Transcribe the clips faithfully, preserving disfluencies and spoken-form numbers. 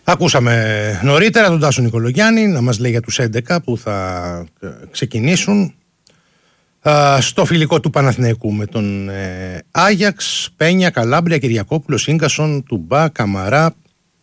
Ακούσαμε νωρίτερα τον Τάσο Νικολογιάννη να μας λέει για τους έντεκα που θα ξεκινήσουν στο φιλικό του Παναθηναϊκού με τον ε, Άγιαξ, Πένια, Καλάμπρια, Κυριακόπουλο, Ίγκασον, Τουμπά, Καμαρά,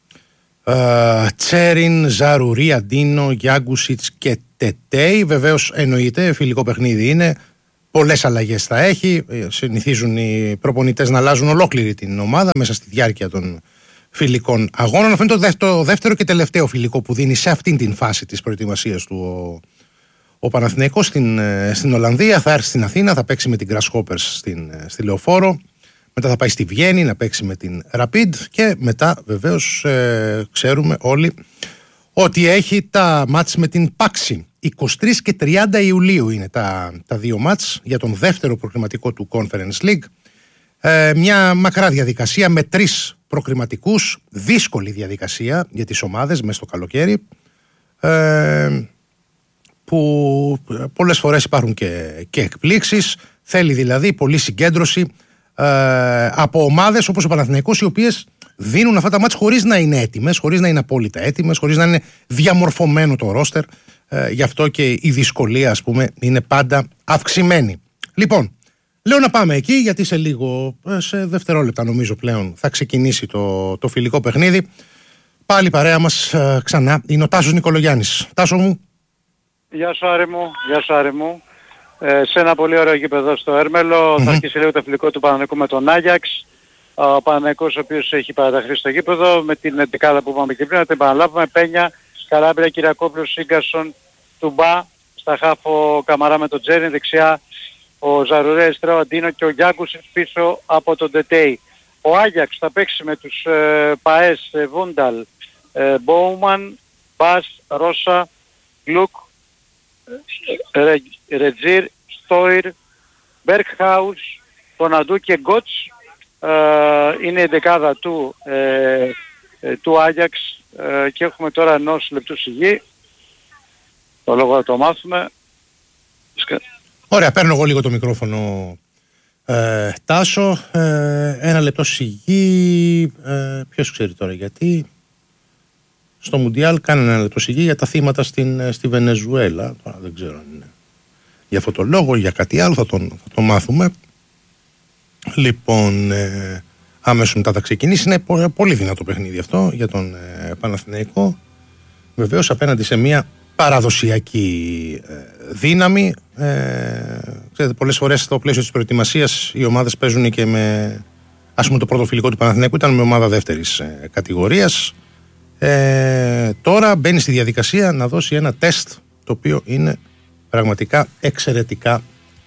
ε, Τσέριν, Ζαρουρί, Αντίνο, Γιάγκουσιτς και Τετέι. Βεβαίως εννοείται, φιλικό παιχνίδι είναι, πολλές αλλαγές θα έχει, συνηθίζουν οι προπονητές να αλλάζουν ολόκληρη την ομάδα μέσα στη διάρκεια των φιλικών αγώνων. Αυτό είναι το δεύτερο και τελευταίο φιλικό που δίνει σε αυτήν την φάση της προετοιμασίας του ο, ο Παναθηναϊκός στην, στην Ολλανδία. Θα έρθει στην Αθήνα, θα παίξει με την Grasshoppers στην, στη Λεωφόρο, μετά θα πάει στη Βιέννη να παίξει με την Rapid και μετά βεβαίως ε, ξέρουμε όλοι ότι έχει τα μάτς με την Πάξη. είκοσι τρεις και τριάντα Ιουλίου είναι τα, τα δύο μάτς για τον δεύτερο προκριματικό του Conference League. Ε, μια μακρά διαδικασία με τρεις προκριματικούς, δύσκολη διαδικασία για τις ομάδες μέσα στο καλοκαίρι, ε, που πολλές φορές υπάρχουν και, και εκπλήξεις. Θέλει δηλαδή πολλή συγκέντρωση ε, από ομάδες όπως ο Παναθηναϊκός, οι οποίες δίνουν αυτά τα μάτς χωρίς να είναι έτοιμες, χωρίς να είναι απόλυτα έτοιμες, χωρίς να είναι διαμορφωμένο το ρόστερ. Ε, γι' αυτό και η δυσκολία, ας πούμε, είναι πάντα αυξημένη. Λοιπόν, λέω να πάμε εκεί, γιατί σε λίγο, σε δευτερόλεπτα νομίζω πλέον, θα ξεκινήσει το, το φιλικό παιχνίδι. Πάλι παρέα μας ε, ξανά είναι ο Τάσος Νικολογιάννης. Τάσο μου. Γεια σου Άρη μου, γεια σου Άρη μου. Ε, σε ένα πολύ ωραίο γήπεδο στο Έρμελο, mm-hmm. θα αρχίσει λίγο το φιλικό του Παναθηναϊκού με τον Άγιαξ. Ο Παναθηναϊκός ο οποίος έχει παραταχθεί στο γήπεδο με την εντεκάδα που είπαμε και πριν, να την επαναλάβουμε: Πένια, Καλάμπρια, Κυριακόπουλο, Ίγκασον, Τουμπά, στα χάφο Καμαρά με τον Τζέριν, δεξιά ο Ζαρουρέ, αριστερά ο Αντίνο και ο Γιάγκουσιτς πίσω από τον Τετέι. Ο Άγιαξ θα παίξει με τους ε, Παές, ε, Βούνταλ, ε, Μπόουμαν, Μπας, Ρώσα, Γκλουκ, ε, Ρε, Ρετζίρ, Στόιρ, Μπέρκχαους, Ποναντού και Γκότς. Ε, είναι η δεκάδα του, ε, ε, του Άγιαξ ε, και έχουμε τώρα ενός λεπτού σιγή. Το λόγο θα το μάθουμε. Ωραία, παίρνω εγώ λίγο το μικρόφωνο, ε, Τάσο. Ε, ένα λεπτό σιγή. Ε, ποιος ξέρει τώρα γιατί. Στο Μουντιάλ κάνανε ένα λεπτό σιγή για τα θύματα στην, στη Βενεζουέλα. Τώρα δεν ξέρω αν είναι για αυτό το λόγο ή για κάτι άλλο. Θα τον, θα το μάθουμε. Λοιπόν, ε, αμέσως μετά θα ξεκινήσει. Είναι πολύ δυνατό παιχνίδι αυτό για τον ε, Παναθηναϊκό. Βεβαίως απέναντι σε μια παραδοσιακή ε, δύναμη. Ε, ξέρετε, πολλές φορές στο πλαίσιο της προετοιμασίας οι ομάδες παίζουν και με, ας πούμε, το πρώτο φιλικό του Παναθηναϊκού ήταν με ομάδα δεύτερης ε, κατηγορίας. Ε, τώρα μπαίνει στη διαδικασία να δώσει ένα τεστ το οποίο είναι πραγματικά εξαιρετικά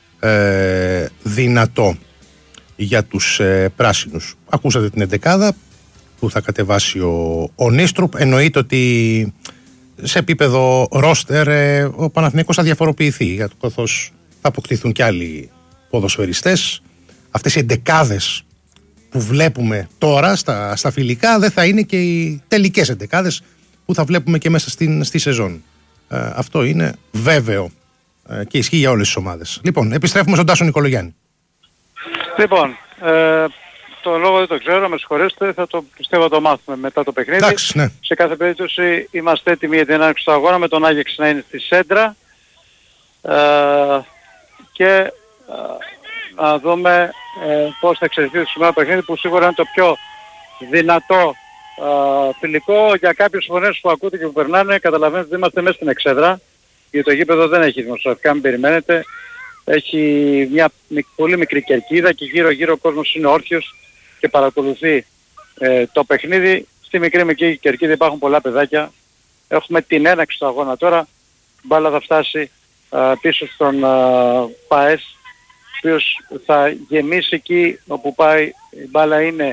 ε, δυνατό για τους ε, πράσινους. Ακούσατε την εντεκάδα που θα κατεβάσει ο, ο Νίστρουπ. Εννοείται ότι σε επίπεδο ρόστερ ε, ο Παναθηναϊκός θα διαφοροποιηθεί, καθώς θα αποκτηθούν και άλλοι ποδοσφαιριστές. Αυτές οι εντεκάδες που βλέπουμε τώρα στα, στα φιλικά δεν θα είναι και οι τελικές εντεκάδες που θα βλέπουμε και μέσα στην, στη σεζόν. Ε, αυτό είναι βέβαιο ε, και ισχύει για όλες τις ομάδες. Λοιπόν, επιστρέφουμε στον Τάσο Νικολογιάννη. Λοιπόν, ε, το λόγο δεν το ξέρω, με συγχωρέσετε, θα το πιστεύω το μάθουμε μετά το παιχνίδι. Εντάξει, ναι. Σε κάθε περίπτωση είμαστε έτοιμοι για την έναρξη του αγώνα με τον Άγιαξ να είναι στη σέντρα ε, και ε, να δούμε ε, πώς θα εξελιχθεί το σημερινό παιχνίδι, που σίγουρα είναι το πιο δυνατό ε, φιλικό. Για κάποιες φωνές που ακούτε και που περνάνε, καταλαβαίνετε ότι είμαστε μέσα στην εξέδρα, γιατί το γήπεδο δεν έχει δημοσιογραφικά, μην περιμένετε. Έχει μια πολύ μικρή κερκίδα και γύρω γύρω ο κόσμος είναι όρθιος και παρακολουθεί ε, το παιχνίδι. Στη μικρή μικρή κερκίδα υπάρχουν πολλά παιδάκια. Έχουμε την έναξη του αγώνα τώρα. Η μπάλα θα φτάσει ε, πίσω στον ε, Παές, ο οποίος θα γεμίσει εκεί όπου πάει. Η μπάλα είναι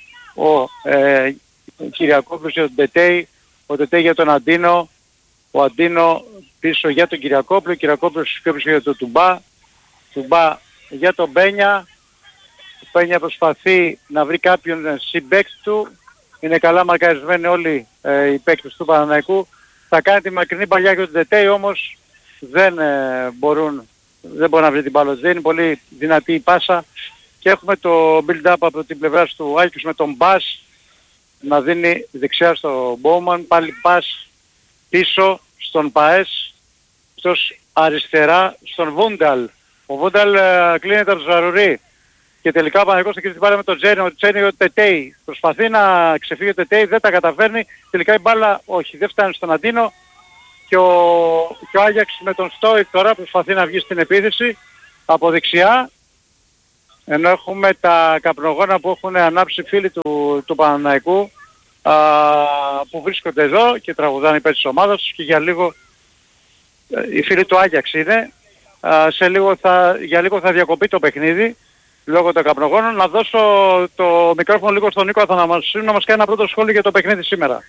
ο ε, Κυριακόπουλος για τον Τετέι, ο Τετέι για τον Αντίνο, ο Αντίνο πίσω για τον Κυριακόπουλο, ο Κυριακόπουλος πιο πίσω για τον Τουμπά, Τουμπά για τον Πένια. Ο Πένια προσπαθεί να βρει κάποιον συμπαίκτη του. Είναι καλά μαρκαρισμένοι όλοι ε, οι παίκτες του Παναθηναϊκού. Θα κάνει τη μακρινή παλιά για τον Τετέι, όμως δεν ε, μπορούν, δεν μπορεί να βρει την μπάλα. Δεν είναι πολύ δυνατή η πάσα. Και έχουμε το build-up από την πλευρά του Άκης με τον Μπάς, να δίνει δεξιά στο Μπόουμαν, πάλι πας πίσω στον Παές, αυτός αριστερά στον Βούνταλ. Ο Βούνταλ ε, κλείνεται από το Ζαρουρί και τελικά ο Παναθηναϊκός θα την μπάλα με τον Τζέρι, ο Τζέρι ο Τετέι. Προσπαθεί να ξεφύγει ο Τετέι, δεν τα καταφέρνει, τελικά η μπάλα όχι, δεν φτάνει στον Αντίνο και ο, και ο Άγιαξ με τον Στόικ τώρα προσπαθεί να βγει στην επίθεση από δεξιά, ενώ έχουμε τα καπνογόνα που έχουν ανάψει φίλοι του, του Παναθηναϊκού α, που βρίσκονται εδώ και τραγουδάνε υπέρ της ομάδας τους και για λίγο οι φίλοι του Άγιαξ είναι. Α, σε λίγο θα, για λίγο θα διακοπεί το παιχνίδι λόγω των καπνογόνων. Να δώσω το μικρόφωνο λίγο στον Νίκο Αθαναμασίου να μας κάνει ένα πρώτο σχόλιο για το παιχνίδι σήμερα.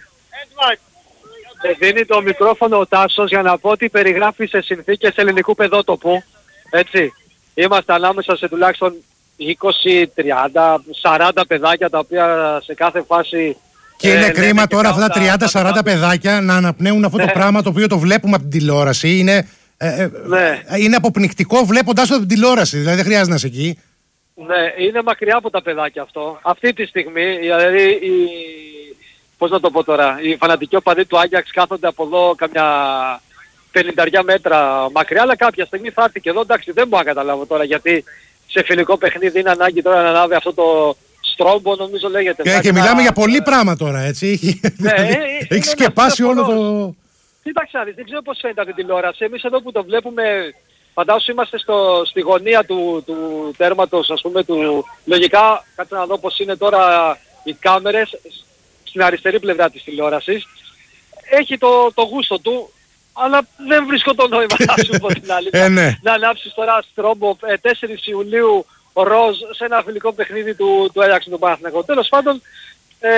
Ε, δίνει το μικρόφωνο ο Τάσος για να πω ότι περιγράφει σε συνθήκες ελληνικού παιδότοπου. Έτσι. Είμαστε ανάμεσα σε τουλάχιστον είκοσι, τριάντα, σαράντα παιδάκια τα οποία σε κάθε φάση... Και είναι ε, κρίμα ναι, τώρα αυτά τα τριάντα σαράντα τα... παιδάκια να αναπνέουν αυτό ναι. το πράγμα το οποίο το βλέπουμε από την τηλεόραση. Είναι, ε, ε, ναι. είναι αποπνικτικό βλέποντας το από την τηλεόραση. Δηλαδή δεν χρειάζεται να είσαι εκεί. Ναι, είναι μακριά από τα παιδάκια αυτό. Αυτή τη στιγμή, δηλαδή, η... πώς να το πω τώρα, οι φανατικοί οπαδοί του Άγιαξ κάθονται από εδώ καμιά πενήντα μέτρα μακριά, αλλά κάποια στιγμή θα έρθει και εδώ. Εντάξει, δεν μπορώ να καταλάβω τώρα γιατί σε φιλικό παιχνίδι είναι ανάγκη τώρα να ανάβει αυτό το στρόμπο, νομίζω λέγεται. Και, και μιλάμε να... για πολύ πράγμα τώρα, έτσι. Ναι, έχει σκεπάσει όλο το... Κοίταξε, δεν ξέρω πώς φαίνεται την τηλεόραση. Εμείς εδώ που το βλέπουμε, φαντάσου είμαστε στο, στη γωνία του, του τέρματος, ας πούμε, του... Λογικά, κάτσε να δω πώς είναι τώρα οι κάμερες στην αριστερή πλευρά της τηλεόρασης. Έχει το, το γούστο του, αλλά δεν βρίσκω το νόημα να σου πω την άλλη. ε, ναι. Να ανάψεις τώρα στρόμπο ε, τέσσερις Ιουλίου ροζ σε ένα φιλικό παιχνίδι του, του Άγιαξ του Παναθηναϊκού. Τέλος πάντων, ε,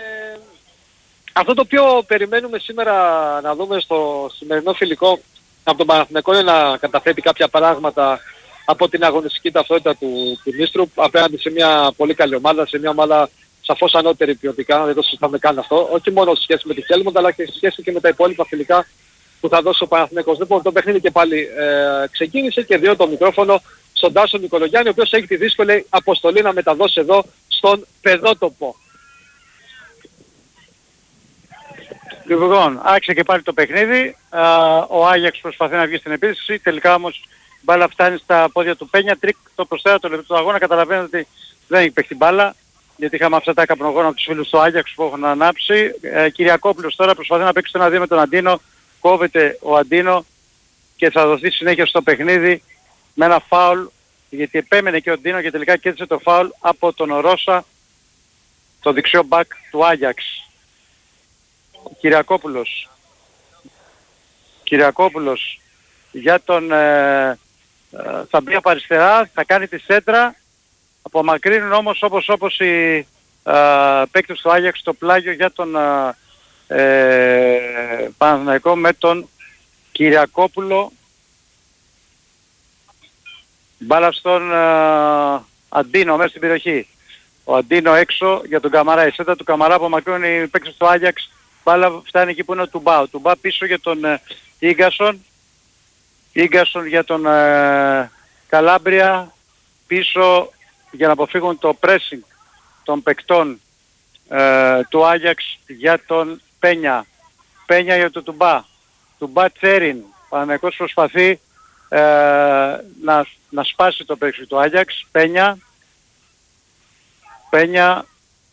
αυτό το οποίο περιμένουμε σήμερα να δούμε στο σημερινό φιλικό από τον Παναθηναϊκό είναι να καταθέτει κάποια πράγματα από την αγωνιστική ταυτότητα του, του Νίστρου απέναντι σε μια πολύ καλή ομάδα, σε μια ομάδα σαφώς ανώτερη ποιοτικά, δεν το συζητάμε καν αυτό, όχι μόνο σε σχέση με τη Χέλμοντ αλλά και σε σχέση και με τα υπόλοιπα φιλικά που θα δώσει ο Παναθηναϊκός. Λοιπόν, το παιχνίδι και πάλι ε, ξεκίνησε και διώ το μικρόφωνο στον Τάσο Νικολογιάννη, ο οποίος έχει τη δύσκολη αποστολή να μεταδώσει εδώ στον παιδότοπο. Λοιπόν, άρχισε και πάλι το παιχνίδι. Α, ο Άγιαξ προσπαθεί να βγει στην επίθεση. Τελικά όμως η μπάλα φτάνει στα πόδια του Πένια. Τρίκ το προσθέτω λεπτό του αγώνα. Καταλαβαίνετε ότι δεν έχει παιχτεί μπάλα. Γιατί είχαμε αυτά τα καπνογόνα από τους φίλους του Άγιαξ που έχουν ανάψει. Ε, Κυριακόπουλος τώρα προσπαθεί να παίξει το ένα δύο με τον Αντίνο. Κόβεται ο Αντίνο και θα δοθεί συνέχεια στο παιχνίδι με ένα φάουλ. Γιατί επέμενε και ο Αντίνο και τελικά κέρδισε το φάουλ από τον Ρώσα, το δεξιό μπακ του Άγιαξ. Κυριακόπουλος. Κυριακόπουλος για τον... Ε, ε, θα μπει από αριστερά, θα κάνει τη σέντρα. Απομακρύνουν όμως όπως, όπως οι ε, παίκτες του Άγιαξ το πλάγιο για τον ε, ε, Παναθηναϊκό με τον Κυριακόπουλο. Μπάλα στον ε, Αντίνο μέσα στην περιοχή. Ο Αντίνο έξω για τον Καμαρά. Η σέντρα του Καμαρά απομακρύνουν οι παίκτες του Άγιαξ. Μπάλα φτάνει εκεί που είναι ο Τουμπά. Ο Τουμπά πίσω για τον ε, Ίγκασον. Ίγκασον για τον ε, Καλάμπρια. Πίσω για να αποφύγουν το pressing των παικτών ε, του Άγιαξ για τον Πένια. Πένια για τον Τουμπά. Τουμπά Τσέριν. Παναθηναϊκός προσπαθεί ε, να, να σπάσει το παίξι του Άγιαξ. Πένια. Πένια.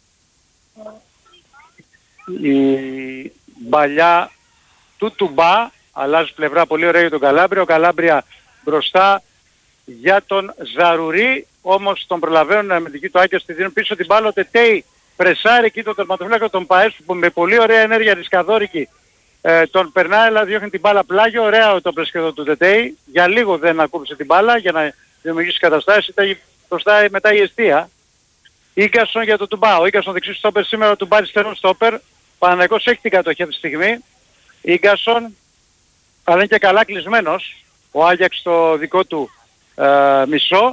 Η μπαλιά του Τουμπά αλλάζει πλευρά, πολύ ωραία για τον Καλάμπρια. Ο Καλάμπρια μπροστά για τον Ζαρουρί, όμως τον προλαβαίνουν με την δική του Άκια, στη δίνουν πίσω την μπάλα. Ο Τετέι πρεσάρει εκεί τον τερματοφύλακα τον Παές που με πολύ ωραία ενέργεια ρισκαδόρικη ε, τον περνάει, αλλά διώχνει την μπάλα πλάγιο. Ωραία το πρεσχεδό του Τετέι, για λίγο δεν ακούμπησε την μπάλα για να δημιουργήσει καταστάσεις, ήταν μπροστά μετά η αιστεία. Ίγκασον για τον Τουμπά. Ο Ίγκασον δεξί στόπερ σήμερα, ο Τουμπά αριστερό στόπερ. Παναθηναϊκός έχει την κατοχή αυτή τη στιγμή. Ίγκασον, αλλά είναι και καλά κλεισμένος. Ο Άγιαξ στο δικό του ε, μισό.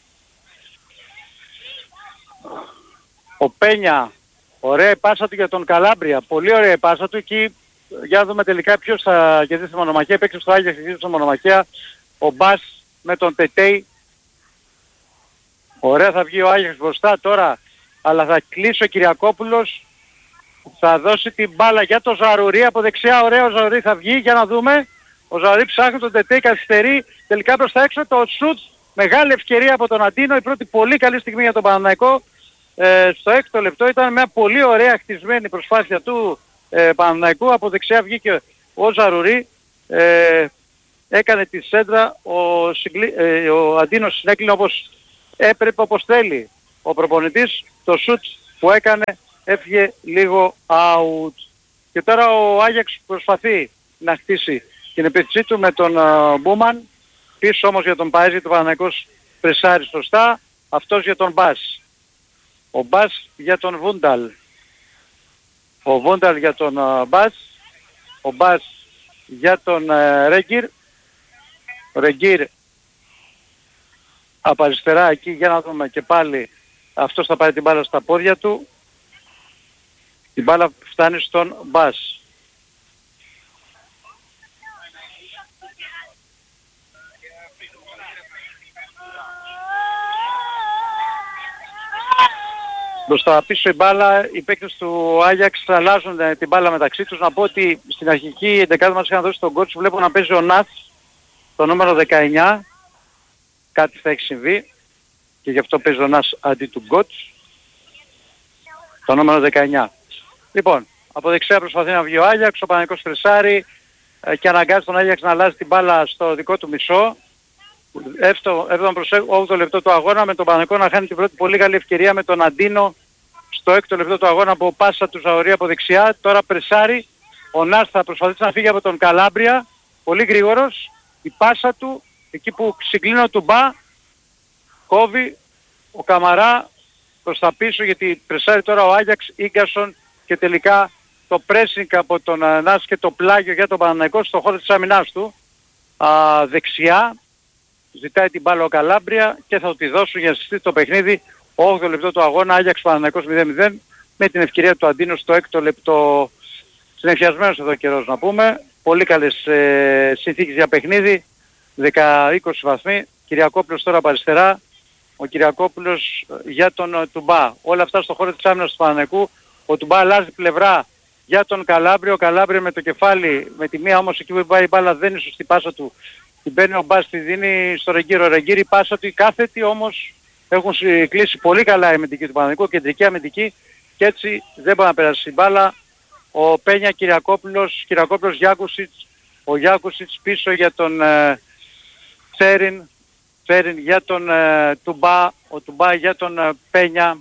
Ο Πένια, ωραία η πάσα του για τον Καλάμπρια. Πολύ ωραία η πάσα του. Εκεί για να δούμε τελικά ποιος θα κερδίσει τη μονομαχία. Παίξει στο Άγιαξ και στη μονομαχία. Ο Μπάς με τον Τετέι. Ωραία θα βγει ο Άγιαξ μπροστά τώρα, αλλά θα κλείσει ο Κυριακόπουλος. θα δώσει την μπάλα για το Ζαρουρί. Από δεξιά ωραίο Ζαρουρί θα βγει, για να δούμε. Ο Ζαρουρί ψάχνει τον Τετέι, καθυστερεί. Τελικά προς τα έξω το σουτ. Μεγάλη ευκαιρία από τον Αντίνο. Η πρώτη πολύ καλή στιγμή για τον Παναθηναϊκό. Ε, στο έκτο λεπτό ήταν μια πολύ ωραία χτισμένη προσπάθεια του ε, Παναθηναϊκού. Από δεξιά βγήκε ο Ζαρουρί. Ε, έκανε τη σέντρα. Ο, Σιγκλή, ε, ο Αντίνος συνέκλεινε όπως έπρεπε, όπως θέλει ο προπονητής. Το σουτ που έκανε έφυγε λίγο out. Και τώρα ο Άγιαξ προσπαθεί να χτίσει την επίθεσή του με τον uh, Μπούμαν. Πίσω όμως για τον Παέζη του Παναθηναϊκός πρεσάρει σωστά. Αυτός για τον Μπάς. Ο Μπάς για τον Βούνταλ. Ο Βούνταλ για τον uh, Μπάς. Ο Μπάς για τον uh, Ρέγκυρ. Ο Ρέγκυρ από αριστερά εκεί, για να δούμε και πάλι. Αυτός θα πάρει την μπάλα στα πόδια του. Η μπάλα φτάνει στον Μπάς. Μπροστά πίσω η μπάλα, οι παίκτες του Άγιαξ αλλάζουν την μπάλα μεταξύ τους. Να πω ότι στην αρχική εντεκάδα μας είχαν δώσει τον coach, βλέπω να παίζει ο Ναθ, το νούμερο δεκαεννιά. Κάτι θα έχει συμβεί και γι' αυτό παίζει ο Ναθ αντί του coach, το νούμερο δεκαεννιά. Λοιπόν, από δεξιά προσπαθεί να βγει ο Άγιαξ, ο Παναθηναϊκός τρισάρι και αναγκάζει τον Άγιαξ να αλλάζει την μπάλα στο δικό του μισό. έβδομο προς όγδοο λεπτό του αγώνα, με τον Παναθηναϊκό να χάνει την πρώτη πολύ καλή ευκαιρία με τον Αντίνο στο έκτο λεπτό του αγώνα από πάσα του Ζαουρί από δεξιά. Τώρα πρεσάρει, ο Νάς θα προσπαθήσει να φύγει από τον Καλάμπρια, πολύ γρήγορος, η πάσα του εκεί που συγκλίνω του Μπα, κόβει ο Καμαρά προς τα πίσω, γιατί πρεσάρει τώρα ο Άγιαξ, Ίγκασον, και τελικά το pressing από τον Νάς και το πλάγιο για τον Παναθηναϊκό στο χώρο της άμυνάς του. Α, δεξιά ζητάει την μπάλα ο Καλάμπρια και θα τη δώσουν για να συστήσει το παιχνίδι. όγδοο λεπτό του αγώνα, Άγιαξ Παναθηναϊκός μηδέν μηδέν, με την ευκαιρία του Αντίνου στο έκτο λεπτό. Συνεφιασμένος εδώ καιρός να πούμε. Πολύ καλές ε, συνθήκες για παιχνίδι. δέκα είκοσι βαθμοί. Κυριακόπουλος τώρα από αριστερά. Ο Κυριακόπουλος για τον uh, Τουμπά. Όλα αυτά στο χώρο της άμυνας του Παναθηναϊκού. Ο Τουμπά αλλάζει πλευρά για τον Καλάμπριο. Ο Καλάμπριο με το κεφάλι, με τη μία όμως εκεί που πάει η μπάλα δεν είναι σωστή πάσα του. Την παίρνει ο Μπάς, τη δίνει στο Ρεγκύρο. Ο Ρεγκύρη η πάσα του, η κάθετη όμως έχουν κλείσει πολύ καλά η αμυντική του Παναθηναϊκού, κεντρική αμυντική, και έτσι δεν μπορεί να περάσει η μπάλα. Ο Πένια Κυριακόπουλος, Κυριακόπουλος Γιάκουσιτς, ο Γιάκουσιτς πίσω για τον ε, Τσέριν, Τσέριν για τον ε, Τουμπά, ο Τουμπά για τον ε, Πένια,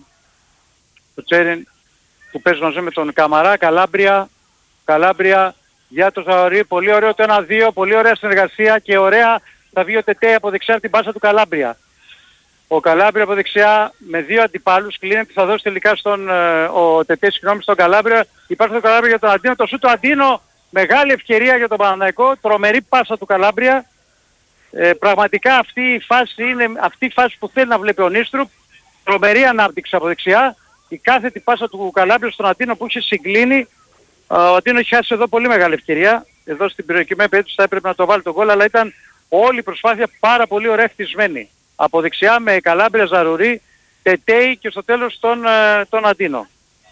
ο Τσέριν που παίζει μαζί με τον Καμαρά, Καλάμπρια, Καλάμπρια για τον Ζαωρί, πολύ ωραίο το ένα δύο, πολύ ωραία συνεργασία και ωραία θα βγει ο Τετέι από δεξιά την πάσα του Καλάμπρια. Ο Καλάμπρια από δεξιά με δύο αντιπάλους κλείνεται, θα δώσει τελικά στον ε, ο Τετέι, συγγνώμη, στον Καλάμπρια. Υπάρχει το Καλάμπρια για τον Αντίνο, το σούτ του Αντίνο, μεγάλη ευκαιρία για τον Παναθηναϊκό, τρομερή πάσα του Καλάμπρια. Ε, πραγματικά αυτή η φάση είναι αυτή η φάση που θέλει να βλέπει ο Νίστρουπ, τρομερή ανάπτυξη από δεξιά, η κάθετη πάσα του Καλάμπρια στον Αντίνο που είχε συγκλίνει. Ο Αντίνο έχει χάσει εδώ πολύ μεγάλη ευκαιρία, εδώ στην περιοχή περίπτωση θα έπρεπε να το βάλει τον γκολ, αλλά ήταν όλη η προσπάθεια πάρα πολύ ωραία χτισμένη. Από δεξιά με Καλάμπρια, Ζαρουρί, Τετέι και στο τέλος τον, τον Αντίνο.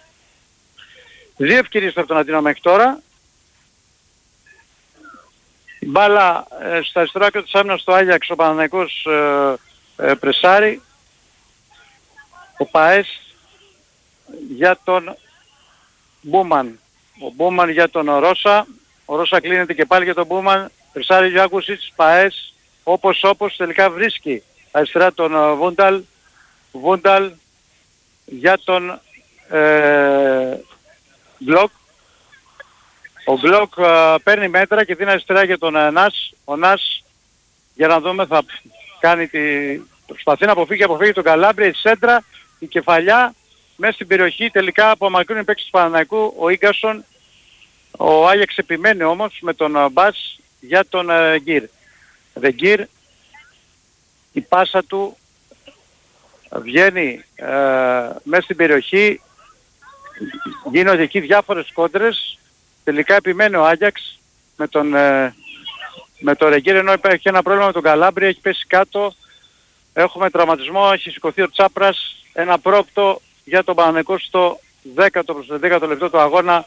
Δύο ευκαιρίες από τον Αντίνο μέχρι τώρα. Η μπάλα ε, στα αριστερά και της άμυνας στο Άγιαξ, ο Παναθηναϊκός ε, ε, πρεσάρει. Ο Παές για τον Μπούμαν. Ο Μπούμαν για τον Ρώσα. Ο Ρώσα κλείνεται και πάλι για τον Μπούμαν. Πρεσάρει ο Γιάκουσιτς, Παές. Όπως όπως τελικά βρίσκει αριστερά τον Βούνταλ. Βούνταλ για τον ε, Γκλοκ. Ο Γκλοκ ε, παίρνει μέτρα και δίνει αριστερά για τον ε, Νας. Ο Νας, για να δούμε, θα κάνει τη... προσπαθεί να αποφύγει, αποφύγει τον Καλάμπρια, η σέντρα, η κεφαλιά μέσα στην περιοχή. Τελικά απομακρύνει παίκτης του Παναθηναϊκού ο Ίγκασον. Ο Άγιαξ επιμένει όμως με τον ε, Μπάς για τον ε, Γκίρ. Ρεγκύρ, η πάσα του βγαίνει ε, μέσα στην περιοχή, γίνονται εκεί διάφορες κόντρες, τελικά επιμένει ο Άγιαξ με τον, ε, με τον Ρεγκύρ, ενώ υπάρχει ένα πρόβλημα με τον Καλάμπρια, έχει πέσει κάτω, έχουμε τραυματισμό, έχει σηκωθεί ο Τσάπρας, ένα πρόοπτο για τον Παναθηναϊκό στο δέκατο προς έντεκατο λεπτό του αγώνα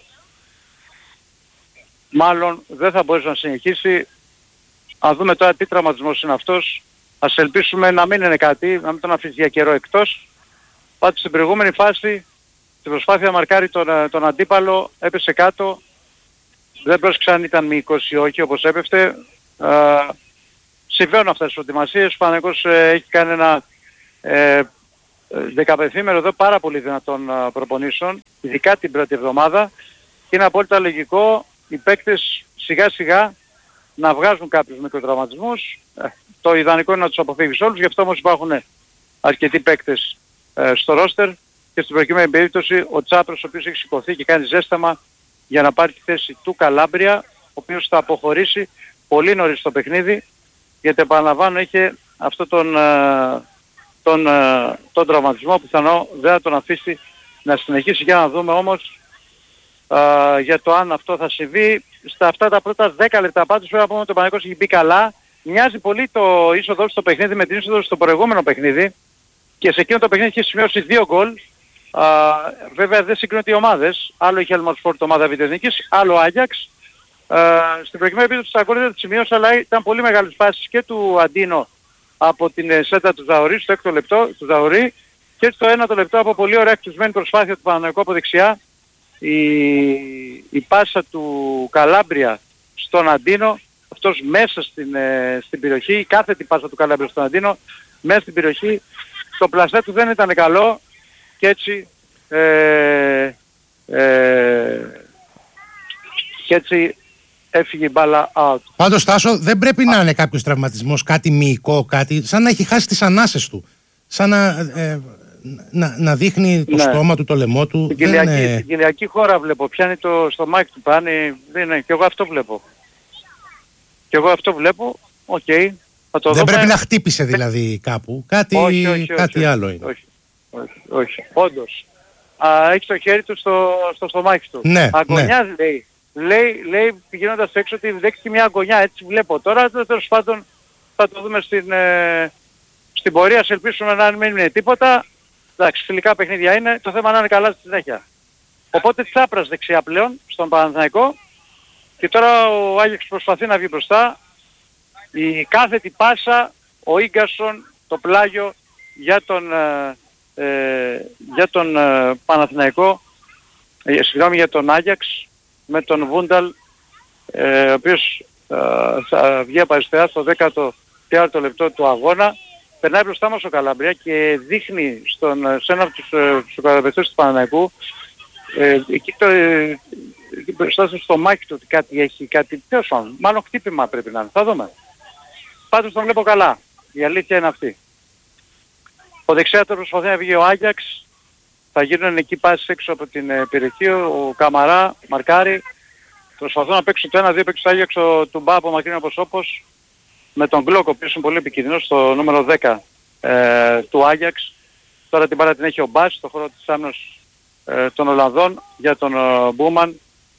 μάλλον δεν θα μπορέσει να συνεχίσει. Αν δούμε τώρα τι τραυματισμός είναι αυτός, ας ελπίσουμε να μην είναι κάτι, να μην τον αφήσει για καιρό εκτός. Πάντως στην προηγούμενη φάση, στην προσπάθεια να μαρκάρει τον, τον αντίπαλο, έπεσε κάτω. Δεν πρόσεξε αν ήταν μυϊκός ή όχι, όπως έπεφτε. Ε, συμβαίνουν αυτές τις προετοιμασίες. Ο Παναθηναϊκός ε, έχει κάνει ένα ε, δεκαπενθήμερο εδώ πάρα πολύ δυνατών ε, προπονήσεων, ειδικά την πρώτη εβδομάδα. Και είναι απόλυτα λογικό οι παίκτες σιγά σιγά να βγάζουν κάποιους μικροτραυματισμούς. Ε, το ιδανικό είναι να τους αποφύγεις όλους, γι' αυτό όμως υπάρχουν αρκετοί παίκτες ε, στο ρόστερ και στην προκειμένη περίπτωση ο Τσάπρας, ο οποίος έχει σηκωθεί και κάνει ζέσταμα για να πάρει τη θέση του Καλάμπρια, ο οποίος θα αποχωρήσει πολύ νωρίς στο παιχνίδι, γιατί επαναλαμβάνω είχε αυτό τον, ε, τον, ε, τον τραυματισμό που πιθανό δεν θα τον αφήσει να συνεχίσει. Για να δούμε όμως ε, για το αν αυτό θα συμβεί. Στα αυτά τα πρώτα δέκα λεπτά πάντως πρέπει να πούμε ότι ο Παναθηναϊκός έχει μπει καλά. Μοιάζει πολύ το είσοδο στο παιχνίδι με την είσοδο στο προηγούμενο παιχνίδι και σε εκείνο το παιχνίδι έχει σημειώσει δύο γκολ. Uh, βέβαια δεν συγκρίνονται οι ομάδες. Άλλο είχε Αλμαρσπόρτ ομάδα Βιτεθνικής, άλλο Άγιαξ. Uh, στην προκειμένη επίθεση τα γκολ δεν τα σημείωσε, αλλά ήταν πολύ μεγάλες φάσεις και του Αντίνο από την σέντα του Ζαωρί στο έκτο λεπτό του Ζαωρί και στο ένατο λεπτό από πολύ ωραία εκτουσμένη προσπάθεια του Παναθηναϊκού από δεξιά. Η, η πάσα του Καλάμπρια στον Αντίνο, αυτός μέσα στην, ε, στην περιοχή, η κάθετη πάσα του Καλάμπρια στον Αντίνο μέσα στην περιοχή, το πλασέ του δεν ήταν καλό και έτσι ε, ε, και έτσι έφυγε η μπάλα out. Πάντως Τάσο δεν πρέπει να είναι κάποιος τραυματισμός, κάτι μυϊκό, κάτι σαν να έχει χάσει τις ανάσες του, σαν να, ε, να, να δείχνει το ναι. στόμα του, το λαιμό του. Στην κοιλιακή, είναι... κοιλιακή χώρα βλέπω, πιάνει το στομάχι του πάνε, δεν είναι, και εγώ αυτό βλέπω. Και εγώ αυτό βλέπω, οκ. Okay, θα το δεν δούμε. Πρέπει να χτύπησε δηλαδή κάπου, κάτι, όχι, όχι, κάτι όχι, άλλο είναι. Όχι, όχι, όχι. Όντως. Α, έχει το χέρι του στο, στο στομάχι του. Ναι, αγωνιάζει ναι. λέει. Λέει, λέει πηγαίνοντας έξω ότι δέχτηκε μια αγωνιά, έτσι βλέπω. Τώρα τέλος πάντων θα το δούμε στην, ε, στην πορεία, σε ελπίσουμε να μην είναι τίποτα. Εντάξει, φιλικά παιχνίδια είναι, το θέμα να είναι καλά στη συνέχεια. Οπότε Τσάπρας δεξιά πλέον στον Παναθηναϊκό και τώρα ο Άγιαξ προσπαθεί να βγει μπροστά. Η κάθετη πάσα, ο Ίγκασον, το πλάγιο για τον, ε, ε, για τον ε, Παναθηναϊκό, ε, συγγνώμη για τον Άγιαξ, με τον Βούνταλ, ε, ο οποίος ε, θα βγει από αριστερά στο δέκατο τέταρτο λεπτό του αγώνα. Περνάει μπροστά μας ο Καλάμπρια και δείχνει στον, σε ένα από τους σοκαραπευτές του Παναθηναϊκού ε, εκεί το, ε, μπροστά στο μάχη του ότι κάτι έχει, κάτι τέλος πάντων. Μάλλον χτύπημα πρέπει να είναι. Θα δούμε. Πάντως τον βλέπω καλά. Η αλήθεια είναι αυτή. Ο δεξιά τώρα προσπαθεί να βγει ο Άγιαξ. Θα γίνουν εκεί πάσεις έξω από την ε, περιοχή. Ο Καμαρά μαρκάρει. Προσπαθούν να παίξουν το ένα δύο, παίξουν το Άγιαξ ο Τουμπά από μακρινό όπως όπως. Με τον Γκλοκ, ο οποίος είναι πολύ επικίνδυνος, στο νούμερο δέκα ε, του Άγιαξ. Τώρα την πάρα την έχει ο Μπάς, στο χώρο της άμυνας ε, των Ολλανδών, για τον ε, Μπούμαν.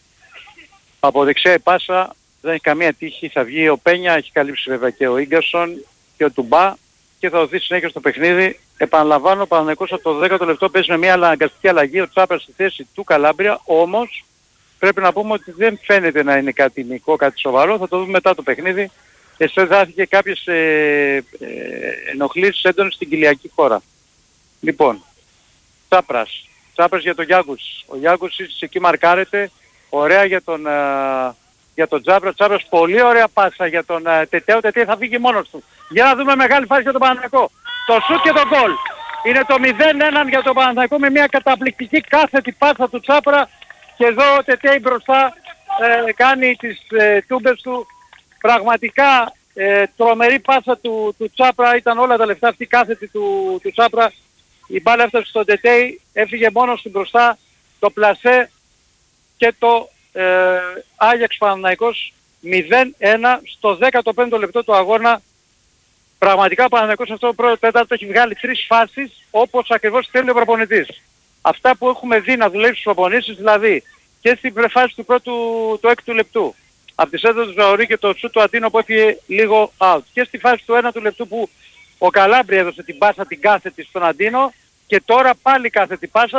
Από δεξιά η πάσα, δεν έχει καμία τύχη, θα βγει ο Πένια, έχει καλύψει βέβαια και ο Ίγκασον και ο Τουμπά και θα δοθεί συνέχεια στο παιχνίδι. Επαναλαμβάνω, ο Παναθηναϊκός από το δέκατο λεπτό παίζει με μια αναγκαστική αλλαγή, ο Τσάπρας στη θέση του Καλάμπρια, όμως πρέπει να πούμε ότι δεν φαίνεται να είναι κάτι νοικό, κάτι σοβαρό, θα το δούμε μετά το παιχνίδι. Εσφεδάθηκε κάποιες ε, ε, ενοχλήσεις έντονες στην κοιλιακή χώρα. Λοιπόν, Τσάπρας. Τσάπρας για τον Γιάγκους. Ο Γιάγκους εκεί μαρκάρεται. Ωραία για τον, ε, για τον Τσάπρα. Τσάπρας πολύ ωραία πάσα για τον ε, Τετέο. Τετέο θα φύγει μόνος του. Για να δούμε μεγάλη φάση για τον Παναθηναϊκό. Το σουτ και το γκολ. Είναι το μηδέν ένα για τον Παναθηναϊκό με μια καταπληκτική κάθετη πάσα του Τσάπρα. Και εδώ ο Τετέο μπροστά ε, κάνει τις ε, τούμπες του. Πραγματικά ε, τρομερή πάσα του, του Τσάπρα, ήταν όλα τα λεφτά αυτή κάθετη του, του Τσάπρα. Η μπάλα έφτασε στον Τετέι, έφυγε μόνος του μπροστά, το πλασέ και το ε, Άγιαξ Παναθηναϊκός μηδέν ένα στο δέκατο πέμπτο λεπτό του αγώνα. Πραγματικά ο Παναθηναϊκός αυτό το πρώτο τέταρτο έχει βγάλει τρεις φάσεις όπως ακριβώς θέλει ο προπονητής. Αυτά που έχουμε δει να δουλεύει στους προπονήσεις, δηλαδή και στην φάση του πρώτου του έκτου λεπτού. Από τη σέντα του Ζαωρί και το σου του Αντίνο που έφυγε λίγο out. Και στη φάση του ένατου λεπτού που ο Καλάμπρια έδωσε την πάσα την κάθετη στον Αντίνο και τώρα πάλι κάθετη πάσα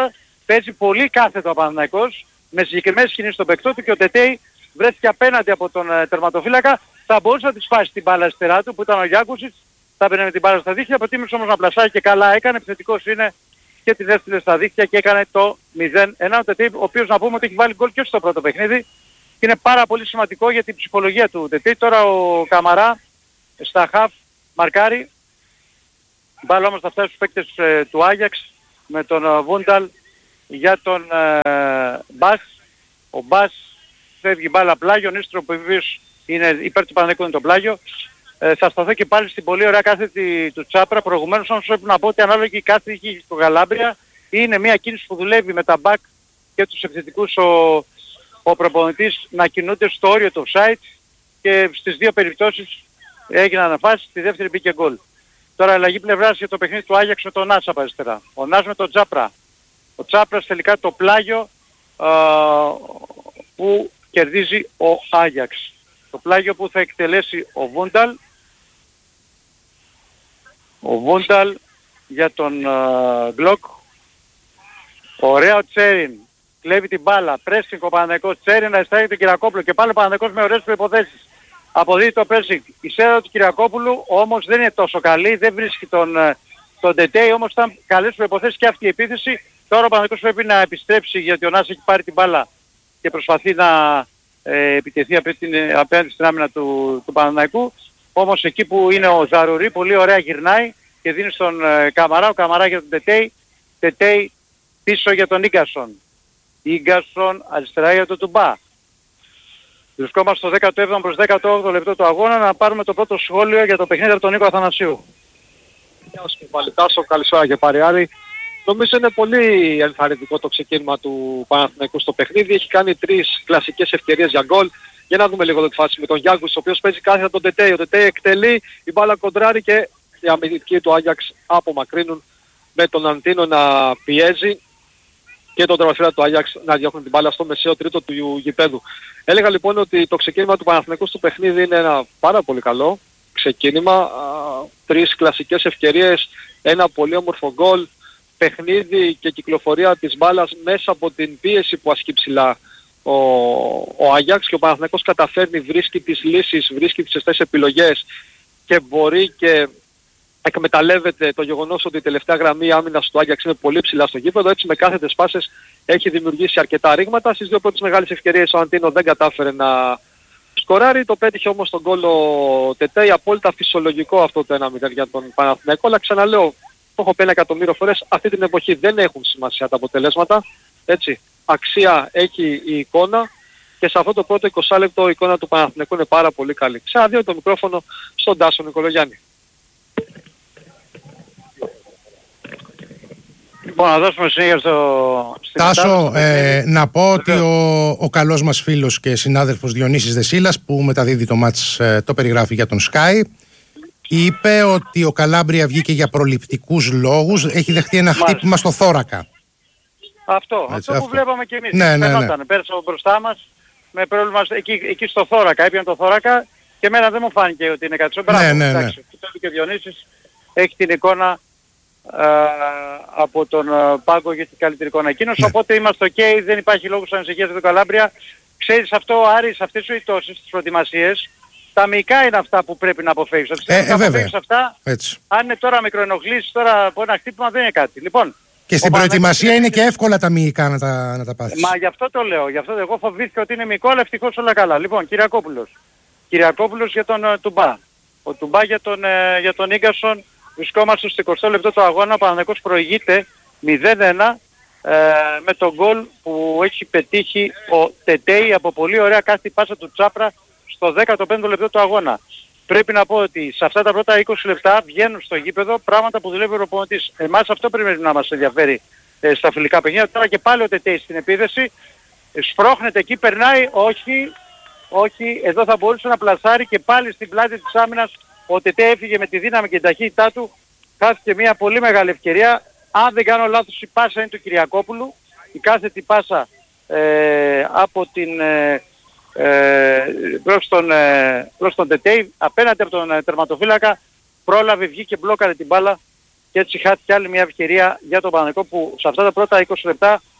παίζει πολύ κάθετο ο Παναθηναϊκός, με συγκεκριμένες κινήσεις στον παικτό του και ο Τετέι βρέθηκε απέναντι από τον ε, τερματοφύλακα. Θα μπορούσε να τη σπάσει την μπάλα αριστερά του που ήταν ο Γιάκουσιτς, θα μπαινε με την μπάλα στα δίχτυα, προτίμησε όμως να πλασάει και καλά έκανε. Επιθετικός είναι και τη έστειλε στα δίχτυα και έκανε το μηδέν ένα. Ο Τετέι, ο οποίος να πούμε ότι έχει βάλει γκολ και στο πρώτο παιχνίδι. Είναι πάρα πολύ σημαντικό για την ψυχολογία του Τετέι. Τώρα ο Καμαρά στα χαφ μαρκάρει. Μπάλα όμως θα φτάσει στους παίκτες ε, του Άγιαξ με τον ε, Βούνταλ για τον ε, Μπας. Ο Μπας φεύγει μπάλα πλάγιο, ο Νίστρο που επίσης είναι υπέρ του Παναθηναϊκού είναι το πλάγιο. Ε, θα σταθώ και πάλι στην πολύ ωραία κάθετη του Τσάπρα. Προηγουμένως όμως πρέπει να πω ότι ανάλογη κάθετη στο Γαλάμπρια είναι μια κίνηση που δουλεύει με τα back και τους επιθετικούς ο, ο προπονητής να κινούνται στο όριο του offside και στις δύο περιπτώσεις έγιναν αναφάσεις, στη δεύτερη μπήκε γκολ. Τώρα αλλαγή πλευράς για το παιχνίδι του Άγιαξ με τον Νάς από αριστερά. Ο Νάς με τον Τσάπρα. Ο Τσάπρας τελικά το πλάγιο α, που κερδίζει ο Άγιαξ. Το πλάγιο που θα εκτελέσει ο Βούνταλ. Ο Βούνταλ για τον Γκλοκ. Ωραία ο Τσέριν. Κλέβει την μπάλα. Πρέσινγκ ο Παναθηναϊκός. Τσέριν να ειστάγει τον Κυριακόπουλο. Και πάλι ο Παναθηναϊκός με ωραίες προϋποθέσεις. Αποδίδει το pressing. Η σέδα του Κυριακόπουλου όμως δεν είναι τόσο καλή. Δεν βρίσκει τον, τον Τετέι. Όμως ήταν καλές προϋποθέσεις και αυτή η επίθεση. Τώρα ο Παναθηναϊκός πρέπει να επιστρέψει γιατί ο Νάς έχει πάρει την μπάλα και προσπαθεί να ε, επιτεθεί απέναντι στην άμυνα του, του Παναθηναϊκού. Όμως εκεί που είναι ο Ζαρουρί πολύ ωραία γυρνάει και δίνει στον ε, Καμαρά. Ο Καμαρά για τον Τετέι. Τετέι πίσω για τον Ίγκασον. Ίγκασον αριστερά για τον Τουμπά. Βρισκόμαστε στο δέκατο έβδομο προς δέκατο όγδοο λεπτό του αγώνα. Να πάρουμε το πρώτο σχόλιο για το παιχνίδι από τον Νίκο Αθανασίου. Γεια σας Παλιτάσο, καλησπέρα και Παριάρη. Νομίζω είναι πολύ ενθαρρυντικό το ξεκίνημα του Παναθηναϊκού στο παιχνίδι. Έχει κάνει τρεις κλασικές ευκαιρίες για γκολ. Για να δούμε λίγο τη φάση με τον Γιάκους, ο οποίος παίζει κάθετα τον Τετέι. Ο Τετέι εκτελεί, η μπάλα κοντράρει και οι αμυντικοί του Άγιαξ απομακρύνουν με τον Αντίνο να πιέζει και τον τερματοφύλακα του Άγιαξ να διώχνει την μπάλα στο μεσαίο τρίτο του γηπέδου. Έλεγα λοιπόν ότι το ξεκίνημα του Παναθηναϊκού στο παιχνίδι είναι ένα πάρα πολύ καλό ξεκίνημα. Α, τρεις κλασικές ευκαιρίες, ένα πολύ όμορφο γκολ, παιχνίδι και κυκλοφορία της μπάλας μέσα από την πίεση που ασκεί ψηλά ο, ο Άγιαξ και ο Παναθηναϊκός καταφέρνει, βρίσκει τις λύσεις, βρίσκει τις σωστές επιλογές και μπορεί και εκμεταλλεύεται το γεγονός ότι η τελευταία γραμμή άμυνας του Άγιαξ είναι πολύ ψηλά στο γήπεδο. Έτσι με κάθετες πάσες έχει δημιουργήσει αρκετά ρήγματα. Στις δύο πρώτες μεγάλες ευκαιρίες ο Αντίνο δεν κατάφερε να σκοράρει. Το πέτυχε όμως τον γκολ ο Τετέι. Απόλυτα φυσιολογικό αυτό το ένα μηδέν για τον Παναθηναϊκό. Αλλά ξαναλέω, το έχω πει ένα εκατομμύριο φορές, αυτή την εποχή δεν έχουν σημασία τα αποτελέσματα. Έτσι, αξία έχει η εικόνα. Και σε αυτό το πρώτο είκοσι λεπτό η εικόνα του Παναθηναϊκού είναι πάρα πολύ καλή. Ξαναδίνω το μικρόφωνο στον Τάσο Νικολογιάννη. Λοιπόν, να δώσουμε συνέχεια στο... Τάσο, ε, να πω ότι ο, ο καλός μας φίλος και συνάδελφος Διονύσης Δεσίλας που μεταδίδει το μάτς, ε, το περιγράφει για τον Sky, είπε ότι ο Καλάμπρια βγήκε για προληπτικούς λόγους, έχει δεχτεί ένα Μάλιστα. χτύπημα στο θώρακα. Αυτό, Έτσι, αυτό, αυτό που βλέπαμε και εμείς. Ναι, ναι, ναι. Πέρασε μπροστά μας με πρόβλημα εκεί, εκεί στο θώρακα, έπιανε το θώρακα και εμένα δεν μου φάνηκε ότι είναι κάτι. Μπράβο, ναι, ναι, ναι. εντάξει, και ο Διονύσης έχει την εικόνα α, από τον α, Πάγκο για την καλύτερη εικόνα εκείνος, ναι. Οπότε είμαστε ok, δεν υπάρχει λόγος ανησυχίας για τον Καλάμπρια. Ξέρεις αυτό, Άρη, σε αυτές τις περιπτώσεις, τις προετοιμασίες, τα μυϊκά είναι αυτά που πρέπει να αποφύγεις. Ε, ε, να αποφύγεις αυτά, έτσι. Αν είναι τώρα μικροενοχλήσεις, τώρα από ένα χτύπημα δεν είναι κάτι. Λοιπόν, και στην προετοιμασία είναι και εύκολα τα μυϊκά να τα, να τα πάθεις. Μα γι' αυτό το λέω. Γι' αυτό εγώ φοβήθηκα ότι είναι μυϊκό, αλλά ευτυχώς όλα καλά. Λοιπόν, Κυριακόπουλος. Κυριακόπουλος για τον uh, Τουμπά. Ο Τουμπά για τον, uh, για τον Ίγκασον. Βρισκόμαστε στο εικοστό λεπτό του αγώνα. Ο Παναθηναϊκός προηγείται μηδέν ένα uh, με τον γκολ που έχει πετύχει ο Τετέι από πολύ ωραία κάθετη πάσα του Τσάπρα στο δέκατο πέμπτο λεπτό του αγώνα. Πρέπει να πω ότι σε αυτά τα πρώτα είκοσι λεπτά βγαίνουν στο γήπεδο πράγματα που δουλεύει ο προπονητής. Εμάς αυτό πρέπει να μας ενδιαφέρει ε, στα φιλικά παιχνίδια. Τώρα και πάλι ο Τετέι στην επίδεση. Σπρώχνεται εκεί, περνάει, όχι, όχι, εδώ θα μπορούσε να πλασάρει και πάλι στην πλάτη της άμυνας. Ο Τετέι έφυγε με τη δύναμη και την ταχύτητά του. Χάθηκε μια πολύ μεγάλη ευκαιρία. Αν δεν κάνω λάθος η πάσα είναι του Κυριακόπουλου. Η κάθετη πάσα ε, από την... Ε, Ε, προς, τον, ε, προς τον Τετέι απέναντι από τον ε, τερματοφύλακα πρόλαβε, βγήκε, μπλόκαρε την μπάλα και έτσι χάθηκε άλλη μια ευκαιρία για τον Παναθηναϊκό που σε αυτά τα πρώτα είκοσι λεπτά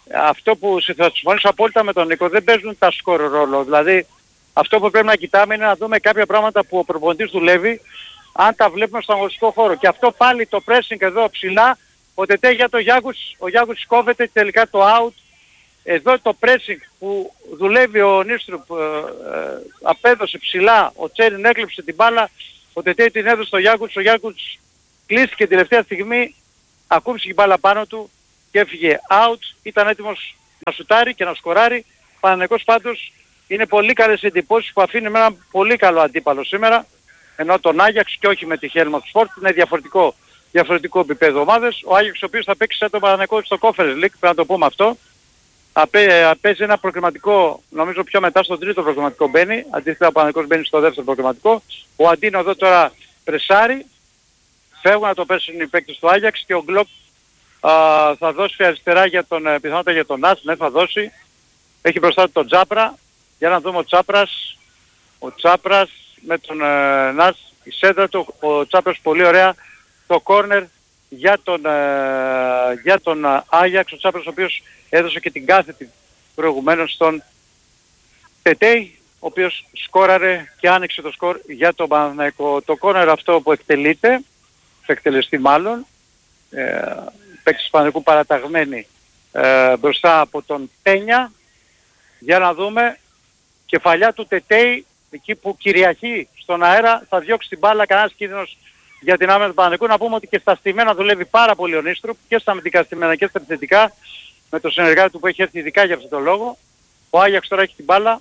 αυτό που θα συμφωνήσω απόλυτα με τον Νίκο, δεν παίζουν τα σκορ ρόλο. Δηλαδή αυτό που πρέπει να κοιτάμε είναι να δούμε κάποια πράγματα που ο προπονητής δουλεύει, αν τα βλέπουμε στον αγωνιστικό χώρο. Και αυτό πάλι το pressing εδώ ψηλά, ο Τετέ για το Γιάγκους, ο Γιάγκους κόβεται τελικά το out. Εδώ το pressing που δουλεύει ο Νίστρουπ ε, ε, απέδωσε ψηλά, ο Τσέριν έκλειψε την μπάλα, ο Τετέ την έδωσε στο Γιάγκους, ο Γιάγκους κλείστηκε τελευταία στιγμή, ακούμπησε την μπάλα πάνω του και έφυγε out, ήταν έτοιμος να σουτάρει και να σκοράρει. Παναθηναϊκός πάντως είναι πολύ καλές εντυπώσεις που αφήνει με ένα πολύ καλό αντίπαλο σήμερα, ενώ τον Άγιαξ και όχι με τη Helmond Sport είναι διαφορετικό, διαφορετικό επίπεδο ομάδες. Ο Άγιαξ ο οποίος θα παίξει σαν τον Παναθηναϊκό στο Conference League, πρέπει να το πούμε αυτό. Απέ, παίζει ένα προκριματικό, νομίζω πιο μετά στο τρίτο προκριματικό μπαίνει, αντίθετα ο Παναθηναϊκός μπαίνει στο δεύτερο προκριματικό. Ο Αντίνο εδώ τώρα πρεσάρει, φεύγουν να το πέσουν οι παίκτες του Άγιαξ και ο Γκλοκ θα δώσει αριστερά για τον, πιθανότητα για τον Νας, ναι θα δώσει. Έχει μπροστά του τον Τσάπρα, για να δούμε ο Τσάπρας, ο Τσάπρας με τον ε, Νας, η σέντρα του, ο Τσάπρας πολύ ωραία, το κόρνερ για τον, ε, για τον ε, Άγιαξ, ο Τσάπρας ο οποίος έδωσε και την κάθετη προηγουμένως στον Τετέι, ο οποίος σκόραρε και άνοιξε το σκορ για τον Παναθηναϊκό. Το κόρνερ αυτό που εκτελείται, θα εκτελεστεί μάλλον, ε, παίκτης του Παναθηναϊκού παραταγμένη ε, μπροστά από τον Πένια, για να δούμε, κεφαλιά του Τετέι, εκεί που κυριαρχεί στον αέρα, θα διώξει την μπάλα, κανένας κίνδυνος για την άμυνα του Παναθηναϊκού. Να πούμε ότι και στα στημένα δουλεύει πάρα πολύ ο Νίστρουπ, και στα αμυντικά στημένα και στα επιθετικά, με το συνεργάτη του που έχει έρθει ειδικά για αυτόν τον λόγο. Ο Άγιαξ τώρα έχει την μπάλα,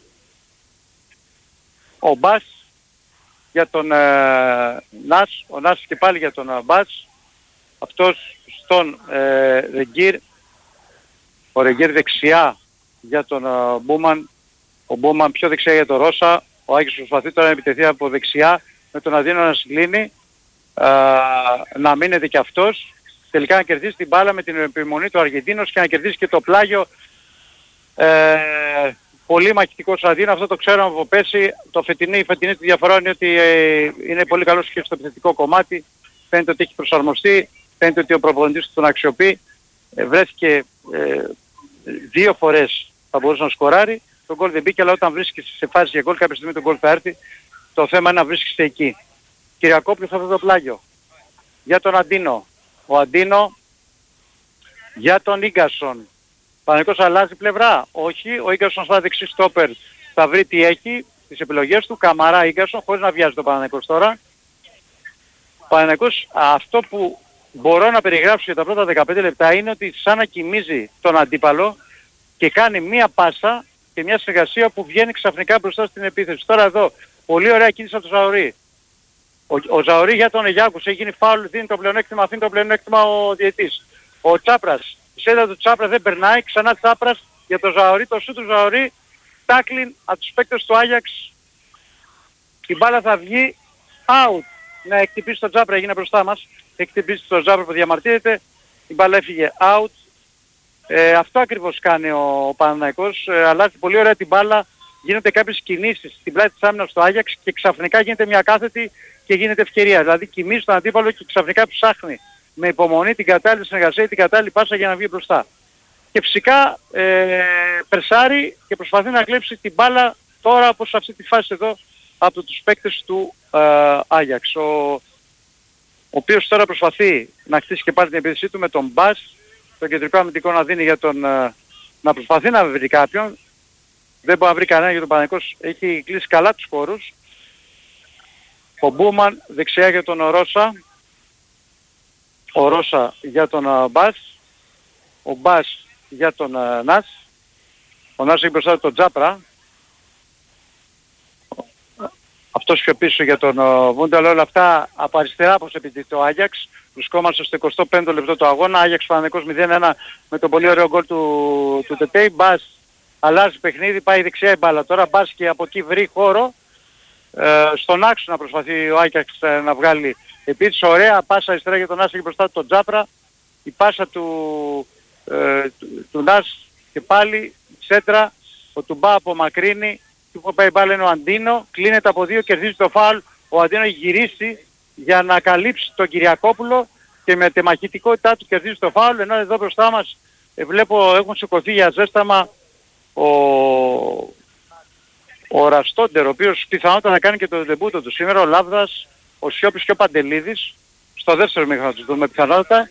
ο Μπάς για τον ε, Νας, ο Νας και πάλι για τον ε, Μπάς, αυτός στον ε, Ρεγκίρ, ο Ρεγκίρ δεξιά για τον uh, Μπούμαν, ο Μπούμαν πιο δεξιά για τον Ρώσα, ο Άγιος προσπαθεί τώρα να επιτεθεί από δεξιά με τον Αδίνο να συγκλίνει, uh, να μείνεται και αυτός, τελικά να κερδίσει την μπάλα με την επιμονή του Αργεντίνος και να κερδίσει και το πλάγιο. Ε, πολύ μαχητικός ο Αδίνο, αυτό το ξέραμε από πέρσι, το φετινή, η φετινή του διαφορά είναι ότι ε, είναι πολύ καλός και στο επιθετικό κομμάτι, φαίνεται ότι έχει προσαρμοστεί, φαίνεται ότι ο προπονητής του τον αξιοποιεί, ε, βρέθηκε ε, δύο φορές θα μπορούσε να σκοράρει, το γκολ δεν μπήκε, αλλά όταν βρίσκεσαι σε φάση για γκολ κάποια στιγμή το γκολ θα έρθει, το θέμα είναι να βρίσκεσαι εκεί. Κυριακόπουλος αυτό το πλάγιο για τον Αντίνο, ο Αντίνο για τον Ίγκασον. Παναθηναϊκός αλλάζει πλευρά, όχι, ο Ίγκασον στα δεξί στόπερ θα βρει τι έχει, τις επιλογές του, Καμαρά Ίγκασον, χωρίς να βιάζει το Παναθηναϊκός τώρα. Παναθηναϊκός, αυτό που μπορώ να περιγράψω για τα πρώτα δεκαπέντε λεπτά είναι ότι σαν να κοιμίζει τον αντίπαλο και κάνει μία πάσα και μια συνεργασία που βγαίνει ξαφνικά μπροστά στην επίθεση. Τώρα εδώ, πολύ ωραία κίνηση από τον Ζαωρί. Ο, ο Ζαωρί για τον Γιάγκους έχει γίνει φάουλ, δίνει το πλεονέκτημα, αφήνει το πλεονέκτημα ο διαιτής. Ο Τσάπρας, η σέντα του Τσάπρα δεν περνάει, ξανά Τσάπρας για τον Ζαωρί, το σου του Ζαωρί, τάκλιν από τους παίκτες του Άγιαξ. Η μπάλα θα βγει out. Να εκτυπήσει τον Τσάπρα, έγινε μπροστά μας. Εκτυπήσει τον Τσάπρα που διαμαρτύρεται, η μπάλα έφυγε out. Ε, αυτό ακριβώς κάνει ο, ο Παναθηναϊκός, ε, αλλάζει πολύ ωραία την μπάλα, γίνονται κάποιες κινήσεις στην πλάτη της άμυνας στο Άγιαξ και ξαφνικά γίνεται μια κάθετη και γίνεται ευκαιρία. Δηλαδή κοιμίζει τον αντίπαλο και ξαφνικά ψάχνει με υπομονή την κατάλληλη συνεργασία, την κατάλληλη πάσα για να βγει μπροστά. Και φυσικά ε, περσάρει και προσπαθεί να κλέψει την μπάλα τώρα όπως σε αυτή τη φάση εδώ από τους παίκτες του ε, Άγιαξ. Ο, ο οποίος τώρα προσπαθεί να χτίσει και πάλι την επίθεσή του με τον Μπάς, το κεντρικό αμυντικό να δίνει για τον, να προσπαθεί να βρει κάποιον. Δεν μπορεί να βρει κανένα γιατί ο Παναθηναϊκός έχει κλείσει καλά τους χώρους. Ο Μπούμαν δεξιά για τον Ρώσα. Ο Ρώσα για τον Μπάς. Ο Μπάς για τον Νας. Ο Νας έχει μπροστά τον Τζάπρα. Αυτός πιο πίσω για τον Βούνταλ. Όλα αυτά από αριστερά όπως επιτυχεί το Άγιαξ. Βρισκόμαστε στο εικοστό πέμπτο λεπτό του αγώνα. Άγιαξ Παναθηναϊκός μηδέν ένα με τον πολύ ωραίο γκολ του, του Τετέι. Μπάς αλλάζει παιχνίδι, πάει δεξιά η μπάλα. Τώρα Μπάς και από εκεί βρει χώρο. Ε, στον άξονα προσπαθεί ο Άγιαξ ε, να βγάλει επίθεση. Ωραία πάσα αριστερά για τον Νας, έχει μπροστά τον Τζάπρα. Η πάσα του, ε, του, του Νας και πάλι σέντρα. Ο Τουμπά απομακρύνει. Που πάει μπάλα είναι ο Αντίνο. Κλείνεται από δύο, κερδίζει το φάουλ. Ο Αντίνο έχει γυρίσει για να καλύψει τον Κυριακόπουλο και με τη μαχητικότητά του κερδίζει το φάουλ, ενώ εδώ μπροστά μας ε, βλέπω έχουν σηκωθεί για ζέσταμα ο, ο Ραστόντερ, ο οποίος πιθανότατα θα κάνει και το ντεμπούτο του σήμερα, ο Λάβδας, ο Σιώπης και ο Παντελίδης. Στο δεύτερο μήχρονο θα τους δούμε πιθανότατα.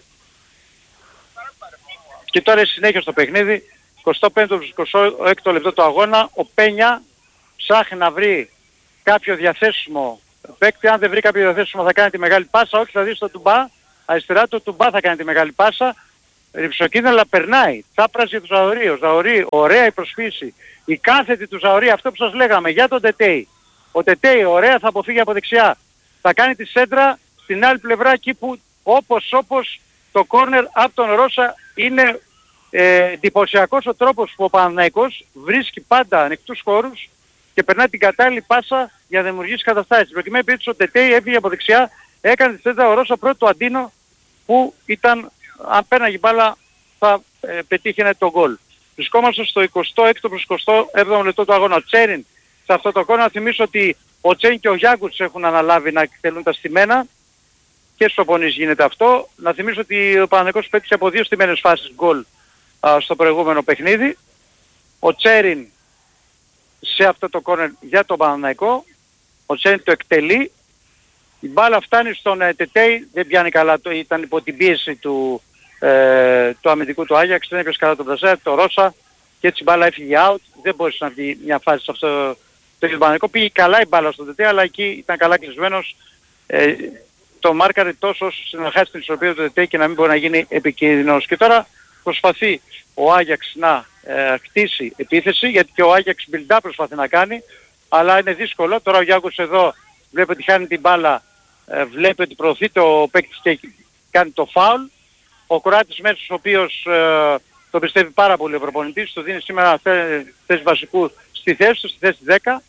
Και τώρα η συνέχεια στο παιχνίδι, εικοστό πέμπτο εικοστό έκτο λεπτό του αγώνα, ο Πένια ψάχνει να βρει κάποιο διαθέσιμο παίκτη. Αν δεν βρει κάποιο διαθέσιμο θα κάνει τη μεγάλη πάσα, όχι θα δει στο Τουμπά, αριστερά του Τουμπά θα κάνει τη μεγάλη πάσα. Ρυψοκίνδυνα, αλλά περνάει. Τσάπρας για του Ζαωρί. Ο Ζαωρί, ωραία η προσφύση. Η κάθετη του Ζαωρί, αυτό που σας λέγαμε για τον Τετέι. Ο Τετέι ωραία θα αποφύγει από δεξιά. Θα κάνει τη σέντρα στην άλλη πλευρά εκεί που όπως όπως το κόρνερ από τον Ρώσα. Είναι ε, εντυπωσιακός ο τρόπος που ο Παναθηναϊκός βρίσκει πάντα ανοιχτούς χώρους και περνάει την κατάλληλη πάσα για να δημιουργήσει καταστάσεις. Προκειμένου περίπτωση ο Τετέι έφυγε από δεξιά, έκανε τη σέντρα ο Ρώσα πρώτο Αντίνο που ήταν, αν πέρναγε μπάλα θα ε, πετύχαινε τον γκολ. Βρισκόμαστε στο εικοστό έκτο προς εικοστό έβδομο λεπτό του αγώνα. Ο Τσέριν σε αυτό το κόρνερ, να θυμίσω ότι ο Τσέριν και ο Γιάγκουτς έχουν αναλάβει να εκτελούν τα στημένα. Και στο Πονής γίνεται αυτό. Να θυμίσω ότι ο Παναθηναϊκός πέτυχε από δύο στημένες φάσεις γκολ στο προηγούμενο παιχνίδι. Ο Τσέριν σε αυτό το κόρνερ για τον Παναθηναϊκό. Ο Τσέριν το εκτελεί. Η μπάλα φτάνει στον ε, Τετέι, δεν πιάνει καλά, το, ήταν υπό την πίεση του, ε, του αμυντικού του Άγιαξ, δεν έπιασε καλά τον Μπραζέρ, το Ρώσα και έτσι η μπάλα έφυγε out. Δεν μπορούσε να βγει μια φάση σε αυτό το Παναθηναϊκό. Πήγε καλά η μπάλα στον Τετέι, αλλά εκεί ήταν καλά κλεισμένος. Ε, το μάρκαρε τόσο ώστε να χάσει την ισορροπία του Τετέι και να μην μπορεί να γίνει επικίνδυνος. Και τώρα προσπαθεί ο Άγιαξ να ε, χτίσει επίθεση, γιατί και ο Άγιαξ build-up προσπαθεί να κάνει, αλλά είναι δύσκολο. Τώρα ο Γιάγκος εδώ βλέπει ότι χάνει την μπάλα, ε, βλέπει ότι προωθεί το παίκτης και κάνει το φάουλ. Ο Κροάτης Μέσος, ο οποίος ε, το πιστεύει πάρα πολύ ο προπονητής, του δίνει σήμερα θέση βασικού στη θέση του, στη θέση δέκα.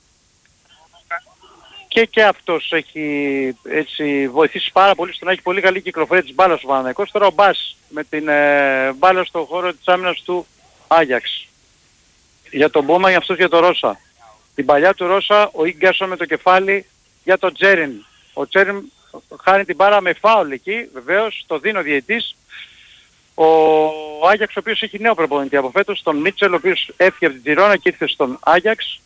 Και και αυτός έχει έτσι βοηθήσει πάρα πολύ στο να έχει πολύ καλή κυκλοφορία της μπάλας του Παναθηναϊκός. Τώρα ο Μπάς με την ε, μπάλα στο χώρο της άμυνας του Άγιαξ. Για τον Μπόμα, για αυτός για τον Ρώσα. Την παλιά του Ρώσα, ο Ίγκασον με το κεφάλι για τον Τσέριν. Ο Τσέριν χάνει την μπάλα με φάουλ εκεί, βεβαίως, το δίνει ο διαιτής. Ο Άγιαξ, ο οποίος έχει νέο προπονητή από φέτος, τον Μίτσελ, ο οποίος έφυγε από την Τζιρόνα και ήρθε στον Άγιαξ,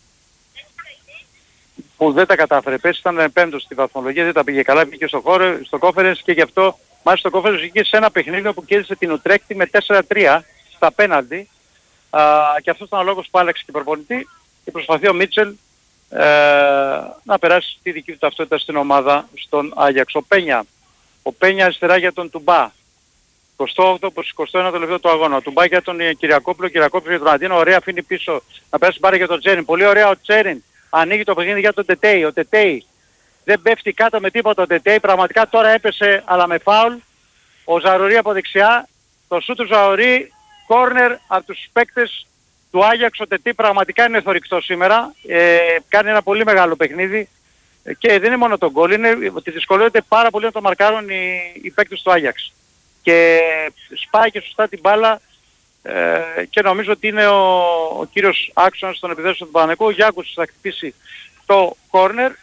που δεν τα κατάφερε. Πες ήταν πέμπτος στη βαθμολογία, δεν τα πήγε καλά, πήγε στο χώρο, στο κόφερες και γι' αυτό μάλιστα το κόφερες βγήκε σε ένα παιχνίδι που κέρδισε την Ουτρέχτη με τέσσερα τρία στα πέναλτι. Και αυτός ήταν ο λόγος που άλλαξε την προπονητή και προσπαθεί ο Μίτσελ ε, να περάσει τη δική του ταυτότητα στην ομάδα στον Άγιαξ. Ο Πένια. Ο Πένια αριστερά για τον Τουμπά. εικοστό όγδοο προς εικοστό ένατο λεπτό του αγώνα. Ο Τουμπά για τον Κυριακόπουλο, Κυριακόπουλο για τον Αντίνο. Ωραία, αφήνει πίσω να περάσει πάρει για τον Τσέριν. Πολύ ωραία ο Τσέριν. Ανοίγει το παιχνίδι για τον Τετέι. Ο Τετέι δεν πέφτει κάτω με τίποτα ο Τετέι. Πραγματικά τώρα έπεσε αλλά με φάουλ. Ο Ζαουρί από δεξιά. Το σούτ του Ζαουρί. Κόρνερ από τους παίκτες του Άγιαξ. Ο Τετέι πραγματικά είναι θορυκτό σήμερα. Ε, κάνει ένα πολύ μεγάλο παιχνίδι. Και δεν είναι μόνο το γκολ. Είναι ότι δυσκολεύεται πάρα πολύ να το μαρκάρουν οι, οι παίκτες του Άγιαξ. Και σπάει και σωστά την μπάλα. Ε, και νομίζω ότι είναι ο, ο κύριος άξονας των επιδέσεων του Παναθηναϊκού. Ο Γιάκους θα χτυπήσει το κόρνερ.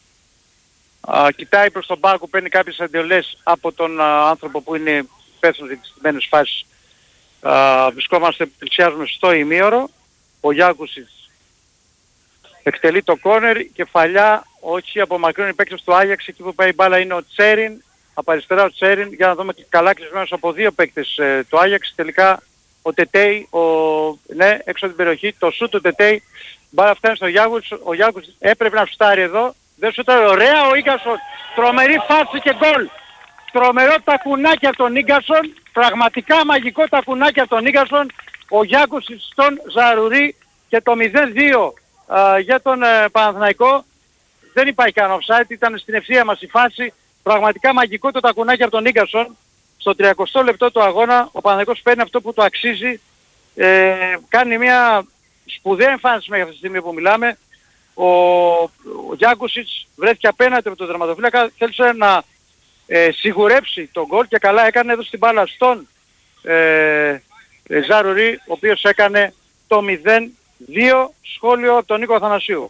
Α, κοιτάει προς τον πάγκο, παίρνει κάποιες αντιολές από τον α, άνθρωπο που είναι υπεύθυνος για τις στημένες φάσεις. Α, βρισκόμαστε, πλησιάζουμε στο ημίωρο. Ο Γιάκους εκτελεί το κόρνερ, κεφαλιά, όχι απομακρύνουν οι παίκτες του Άγιαξ. Εκεί που πάει η μπάλα είναι ο Τσέριν, από αριστερά ο Τσέριν, για να δούμε καλά κλεισμένος από δύο παίκτες ε, του Άγιαξ. Τελικά ο Τετέι, ο... ναι, έξω από την περιοχή, το σούτ του Τετέι, μπάλα φτάνει στο Γιάγκους, ο Γιάγκους έπρεπε να σουτάρει εδώ, δεν σουτάρει, ωραία ο Ίγκασον, τρομερή φάση και γκολ. Τρομερό τακουνάκι από τον Ίγκασον, πραγματικά μαγικό τακουνάκι από τον Ίγκασον, ο Γιάγκους στον Ζαρουρί και το μηδέν δύο α, για τον ε, Παναθηναϊκό. Δεν υπάρχει καν offside, ήταν στην ευθεία μας η φάση, πραγματικά μαγικό το τακουνάκι από τον Ίγκασον. Στο τριακοστό λεπτό του αγώνα ο Παναθηναϊκός παίρνει αυτό που του αξίζει, ε, κάνει μια σπουδαία εμφάνιση μέχρι αυτή τη στιγμή που μιλάμε. Ο, ο Γιάνκουσιτς βρέθηκε απέναντι από τον τερματοφύλακα, θέλησε να ε, σιγουρέψει τον γκολ και καλά έκανε, εδώ στην μπάλα στον ε, ε, Ζαρουρί, ο οποίος έκανε το μηδέν δύο. Σχόλιο από τον Νίκο Αθανασίου.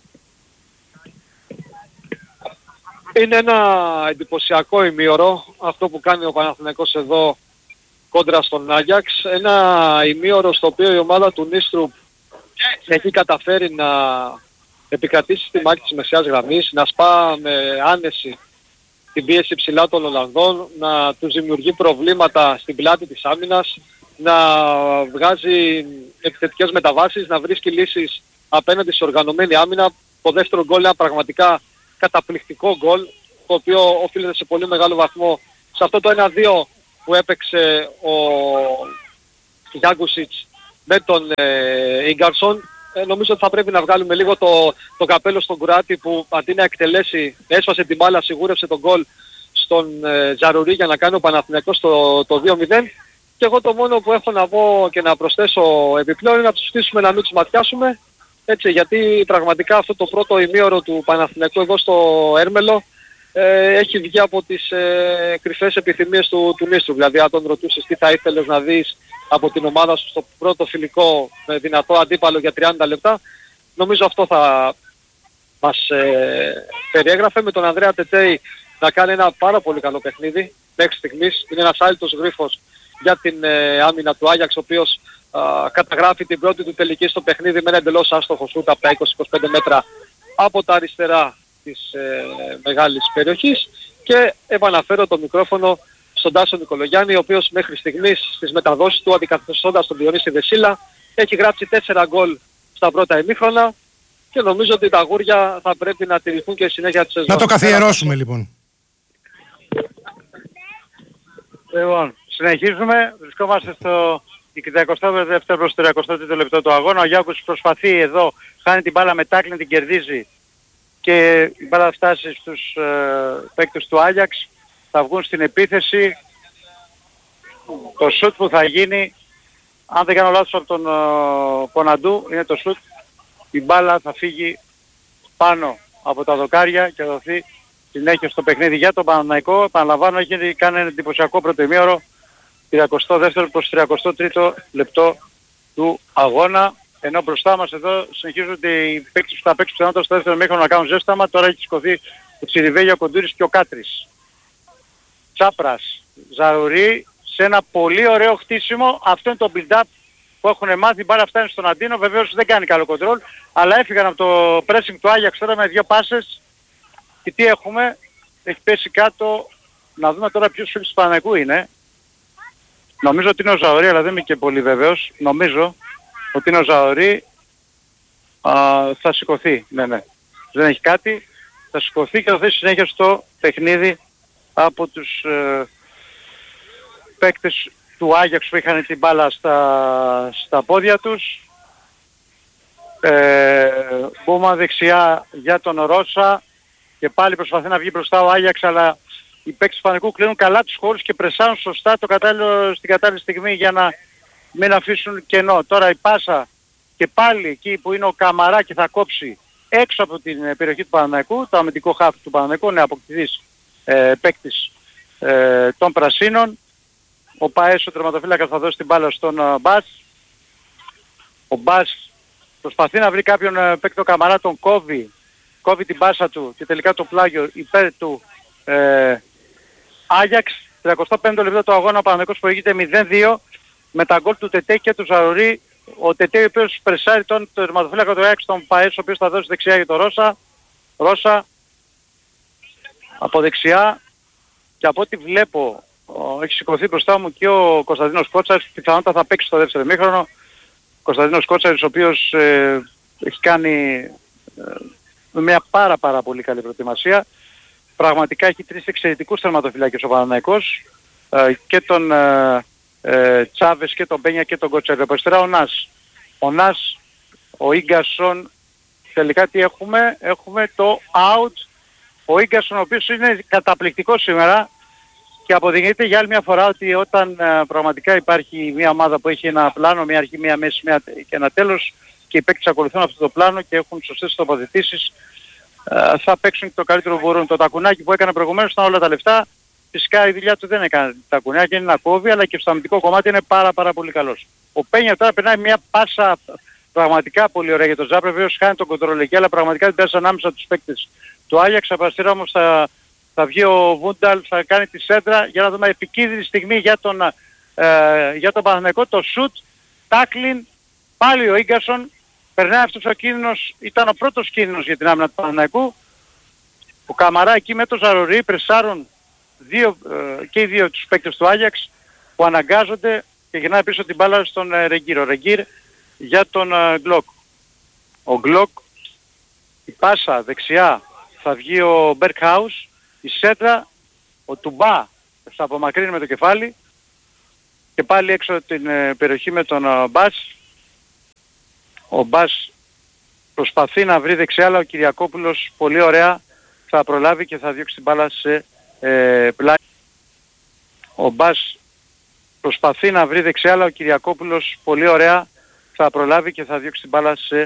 Είναι ένα εντυπωσιακό ημίωρο αυτό που κάνει ο Παναθηναϊκός εδώ κόντρα στον Άγιαξ. Ένα ημίωρο στο οποίο η ομάδα του Νίστρουπ έχει καταφέρει να επικρατήσει στη μάχη της μεσαίας γραμμής, να σπά με άνεση την πίεση ψηλά των Ολλανδών, να τους δημιουργεί προβλήματα στην πλάτη της άμυνας, να βγάζει επιθετικές μεταβάσεις, να βρίσκει λύσεις απέναντι σε οργανωμένη άμυνα. Το δεύτερο γκολ είναι πραγματικά καταπληκτικό γκολ, το οποίο οφείλεται σε πολύ μεγάλο βαθμό σε αυτό το ένα δύο που έπαιξε ο Γιάγκουσιτς με τον ε, Ίγκαρσον. Ε, νομίζω ότι θα πρέπει να βγάλουμε λίγο το, το καπέλο στον Κροάτη που αντί να εκτελέσει, έσπασε την μπάλα, σιγούρευσε τον γκολ στον ε, Τζαρουρί για να κάνει ο Παναθηναϊκός το, το δύο μηδέν. Και εγώ το μόνο που έχω να πω και να προσθέσω επιπλέον είναι να τους στήσουμε να μην τους ματιάσουμε. Έτσι, γιατί πραγματικά αυτό το πρώτο ημίωρο του Παναθηναϊκού εδώ στο Έρμελο ε, έχει βγει από τις ε, κρυφές επιθυμίες του, του Νίστρου. Δηλαδή αν τον ρωτούσες τι θα ήθελες να δεις από την ομάδα σου στο πρώτο φιλικό με δυνατό αντίπαλο για τριάντα λεπτά, νομίζω αυτό θα μας ε, περιέγραφε. Με τον Ανδρέα Τετέι να κάνει ένα πάρα πολύ καλό παιχνίδι μέχρι στιγμής. Είναι ένας άλυτος γρίφος για την ε, άμυνα του Άγιαξ, ο οποίος α, καταγράφει την πρώτη του τελική στο παιχνίδι με ένα εντελώς άστοχο σούτ από τα είκοσι με είκοσι πέντε μέτρα από τα αριστερά της ε, μεγάλης περιοχής. Και επαναφέρω το μικρόφωνο στον Τάσο Νικολογιάννη, ο οποίος μέχρι στιγμής στις μεταδόσεις του, αντικαθιστώντας τον Διονύση Δεσίλα, έχει γράψει τέσσερα γκολ στα πρώτα ημίχρονα και νομίζω ότι τα αγούρια θα πρέπει να τηρηθούν και συνέχεια της σεζόν. Να το καθιερώσουμε λοιπόν. Λοιπόν, συνεχίζουμε. Βρισκόμαστε στο εικοσι δεύτερο προς το τριάντα τρίτο λεπτό του αγώνα. Ο Γιάκος προσπαθεί εδώ, χάνει την μπάλα με τάκλιν, την κερδίζει και η μπάλα φτάσει στους ε, παίκτες του Άγιαξ. Θα βγουν στην επίθεση. Το σουτ που θα γίνει, αν δεν κάνω λάθος από τον ε, Ποναντού, είναι το σουτ. Η μπάλα θα φύγει πάνω από τα δοκάρια και θα δοθεί συνέχεια στο παιχνίδι για τον Παναθηναϊκό. Επαναλαμβάνω, έχει κάνει ένα εντυπωσιακό πρώτο ημίωρο, εικοστό δεύτερο προς τριάντα τρίτο λεπτό του αγώνα. Ενώ μπροστά μας εδώ συνεχίζονται οι παίκτες που θα παίξουν πιθανότατα στο δεύτερο ημίχρονο να κάνουν ζέσταμα. Τώρα έχει σηκωθεί ο Τσιριβέλια, ο Κοντούρης και ο Κάτρης. Τσάπρας, Ζαρουρί, σε ένα πολύ ωραίο χτίσιμο. Αυτό είναι το build-up που έχουν μάθει. Μπάλα φτάνει στον Αντίνο. Βεβαίως δεν κάνει καλό κοντρόλ, αλλά έφυγαν από το pressing του Άγιαξ τώρα με δύο πάσες. Και τι έχουμε, έχει πέσει κάτω. Να δούμε τώρα ποιος φίλος του Παναθηναϊκού είναι. Νομίζω ότι είναι ο Ζαωρί, αλλά δεν είμαι και πολύ βέβαιος. Νομίζω ότι είναι ο Ζαωρί. Α, θα σηκωθεί, ναι, ναι. Δεν έχει κάτι. Θα σηκωθεί και θα θέσει συνέχεια στο παιχνίδι από τους ε, παίκτες του Άγιαξ που είχαν την μπάλα στα, στα πόδια τους. Ε, Μπούμα δεξιά για τον Ρώσα και πάλι προσπαθεί να βγει μπροστά ο Άγιαξ, αλλά οι παίκτες του Παναθηναϊκού κλείνουν καλά τους χώρους και πρεσάρουν σωστά το κατάλληλο, στην κατάλληλη στιγμή για να μην αφήσουν κενό. Τώρα η πάσα και πάλι εκεί που είναι ο Καμαρά και θα κόψει έξω από την περιοχή του Παναθηναϊκού, το αμυντικό χάφι του Παναθηναϊκού, είναι αποκτητής ε, παίκτης ε, των Πρασίνων. Ο Παές, ο τερματοφύλακας, θα δώσει την μπάλα στον uh, Μπας. Ο Μπας προσπαθεί να βρει κάποιον uh, παίκτο Καμαρά, τον κόβει, κόβει την πάσα του και τελικά το πλάγιο υπέρ του ε, Άγιαξ. τριάντα πέντε λεπτό το αγώνα, ο Παναθηναϊκός προηγείται μηδέν δύο με τα γκολ του Τετέ και του Ζαρουρί. Ο Τετέ ο οποίος πρεσάρει τον τερματοφύλακα του Άγιαξ, τον Παές, ο οποίος θα δώσει δεξιά για τον Ρώσα. Ρώσα από δεξιά και από ό,τι βλέπω έχει σηκωθεί μπροστά μου και ο Κωνσταντίνος Κότσαρης, πιθανότατα θα παίξει στο δεύτερο ημίχρονο. Ο Κωνσταντίνος Κότσαρης, ο οποίος ε, έχει κάνει ε, μια πάρα πάρα πολύ καλή προετοιμασία. Πραγματικά έχει τρεις εξαιρετικούς τερματοφυλάκες ο Παναθηναϊκός, ε, και τον ε, ε, Τσάβες και τον Μπένια και τον Κότσαρη. Από αριστερά ο Νας. Ο Νας, ο Ίγκασον, τελικά τι έχουμε, έχουμε το out. Ο Ίγκασον, ο οποίος είναι καταπληκτικός σήμερα και αποδεικνύεται για άλλη μια φορά ότι όταν uh, πραγματικά υπάρχει μια ομάδα που έχει ένα πλάνο, μια αρχή, μια μέση μια, και ένα τέλος και οι παίκτες ακολουθούν αυτό το πλάνο και έχουν σωστές τοποθετήσεις, uh, θα παίξουν το καλύτερο που μπορούν. Το τακουνάκι που έκανε προηγουμένως ήταν όλα τα λεφτά. Φυσικά η δουλειά του δεν έκανε τακουνάκι, είναι να κόβει, αλλά και στο αμυντικό κομμάτι είναι πάρα πάρα πολύ καλός. Ο Πένια τώρα περνάει μια πάσα πραγματικά πολύ ωραία για τον Ζάπρε, βεβαίως χάνει τον κοντρόλ εκεί, αλλά πραγματικά την πέρασε ανάμεσα τους παίκτες του Άγιαξ. Από αριστερά όμως θα, θα βγει ο Βούνταλ, θα κάνει τη σέντρα για να δούμε επικίνδυνη στιγμή για τον ε, για τον Παναθηναϊκό το σουτ, τάκλιν, πάλι ο Ίγκασον, περνάει αυτός ο κίνδυνος, ήταν ο πρώτος κίνδυνος για την άμυνα του Παναθηναϊκού. Ο Καμαρά εκεί με τον Ζαρορί πρεσάρουν δύο, ε, και οι δύο τους παίκτες του Άγιαξ που αναγκάζονται και γυρνάει πίσω την μπάλα στον ε, Ρεγκίρ. Ο Ρεγκίρ για τον ε, Γκλοκ. Ο Γκλοκ, η πάσα δεξιά θα βγει ο Μπερκχάους, η σέντρα, ο Τουμπά θα απομακρύνει με το κεφάλι και πάλι έξω την ε, περιοχή με τον ε, Μπάς. Ο Μπάς προσπαθεί να βρει δεξιά, αλλά ο Κυριακόπουλος πολύ ωραία θα προλάβει και θα διώξει την μπάλα σε ε, πλάι. Ο Μπάς προσπαθεί να βρει δεξιά, αλλά ο Κυριακόπουλος πολύ ωραία θα προλάβει και θα διώξει την μπάλα σε